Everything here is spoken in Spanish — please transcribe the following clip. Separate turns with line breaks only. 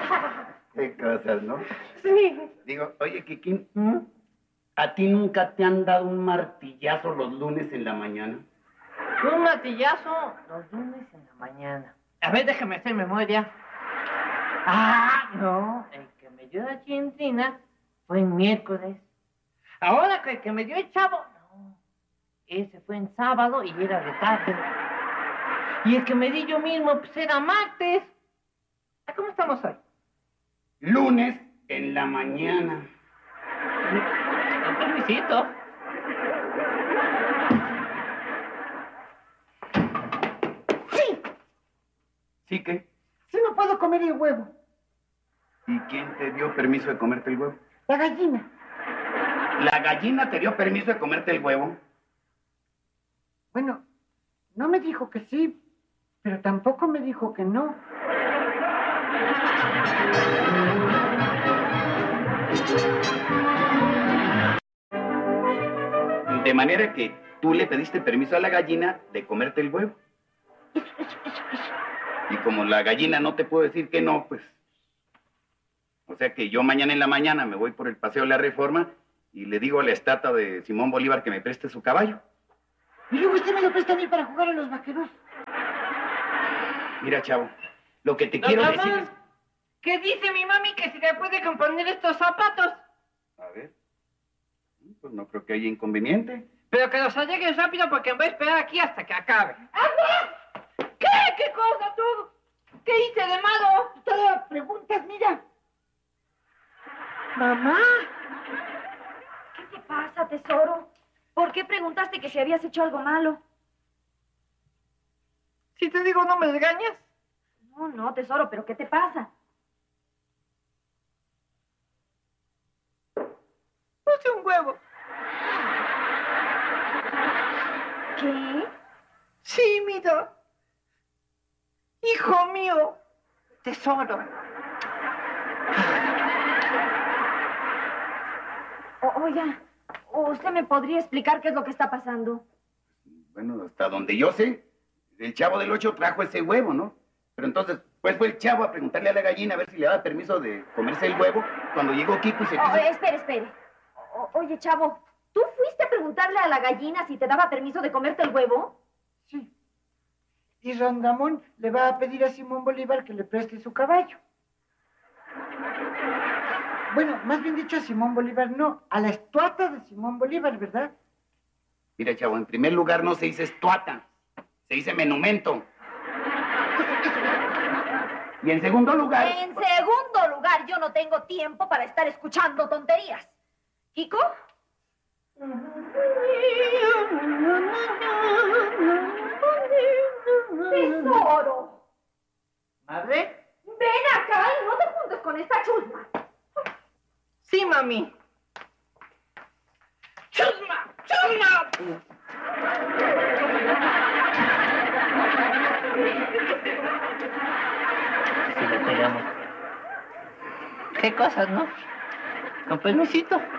Qué cosas, ¿no?
Sí.
Digo, oye, Kikín, ¿a ti nunca te han dado un martillazo los lunes en la mañana?
Un martillazo los lunes en la mañana. A ver, déjame hacer memoria. Ah, no, el que me dio la chilindrina fue en miércoles. Ahora que el que me dio el chavo, no, ese fue en sábado y era de tarde. Y el que me di yo mismo, pues era martes. ¿Cómo estamos hoy?
Lunes en la mañana.
Con permisito.
¡Sí!
¿Sí qué?
Sí me puedo comer el huevo.
¿Y quién te dio permiso de comerte el huevo?
La gallina.
¿La gallina te dio permiso de comerte el huevo?
Bueno, no me dijo que sí, pero tampoco me dijo que no.
De manera que tú le pediste permiso a la gallina de comerte el huevo.
Eso.
Y como la gallina no te puedo decir que no, pues... O sea que yo mañana en la mañana me voy por el Paseo de la Reforma y le digo a la estatua de Simón Bolívar que me preste su caballo.
Y luego usted me lo presta a mí para jugar a los vaqueros.
Mira, chavo, lo que te quiero
Mamá,
decir es...
¿qué dice mi mami que si le puede componer estos zapatos?
A ver, pues no creo que haya inconveniente.
Pero que los arregles rápido porque me voy a esperar aquí hasta que acabe. ¡Andrés! ¿Qué? ¿Qué cosa tú? ¿Qué hice de malo?
Todas preguntas, mira.
Mamá.
¿Qué te pasa, tesoro? ¿Por qué preguntaste que si habías hecho algo malo?
Si te digo, ¿no me regañas?
No, tesoro, ¿pero qué te pasa?
Puse un huevo.
¿Qué?
Sí, mira. Hijo mío. Tesoro.
Oiga, ¿usted me podría explicar qué es lo que está pasando?
Bueno, hasta donde yo sé, el Chavo del Ocho trajo ese huevo, ¿no? Pero entonces, pues fue el Chavo a preguntarle a la gallina a ver si le daba permiso de comerse el huevo cuando llegó Kiko y se quiso...
Espere. Oye, Chavo, ¿tú fuiste a preguntarle a la gallina si te daba permiso de comerte el huevo?
Sí. Y Rondamón le va a pedir a Simón Bolívar que le preste su caballo. Bueno, más bien dicho a Simón Bolívar, no, a la estatua de Simón Bolívar, ¿verdad?
Mira, Chavo, en primer lugar no se dice estatua, se dice monumento. Y en segundo lugar...
En segundo lugar, yo no tengo tiempo para estar escuchando tonterías. ¿Kiko? ¡Tesoro!
¿Madre?
Ven acá y no te juntes con esta chusma.
Sí, mami. ¡Chusma! ¡Chusma! Si le pegamos. ¿Qué cosas, no? Con permisito.